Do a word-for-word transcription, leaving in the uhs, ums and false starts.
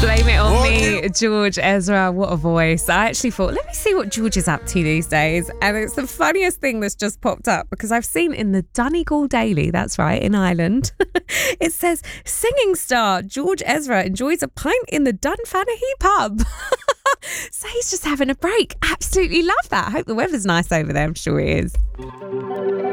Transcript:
Blame it on me, George Ezra. What a voice. I actually thought, let me see what George is up to these days. And it's the funniest thing that's just popped up because I've seen in the Donegal Daily, that's right, in Ireland, it says, singing star George Ezra enjoys a pint in the Dunfanaghy pub. So he's just having a break. Absolutely love that. I hope the weather's nice over there. I'm sure it is.